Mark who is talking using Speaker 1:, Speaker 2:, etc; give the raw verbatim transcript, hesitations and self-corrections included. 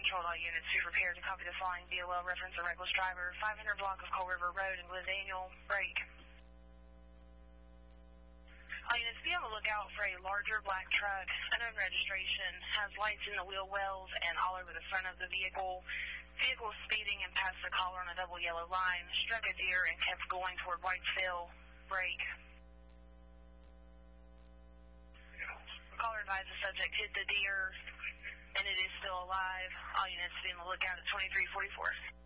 Speaker 1: controlled all units to prepare to copy the following D O L reference a reckless driver, five hundred block of Coal River Road in Glen Daniel, break. All units, be on the lookout for a larger black truck, unknown registration, has lights in the wheel wells and all over the front of the vehicle. Vehicle speeding and passed the collar on a double yellow line, struck a deer and kept going toward Whitesville, break. Caller advised the subject hit the deer, and it is still alive. All units be on the lookout at twenty-three forty-four.